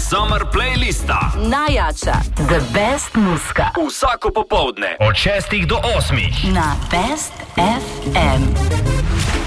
Summer playlista. Najjača, the best muska. Vsako popoldne od 6 do 8 na Best FM.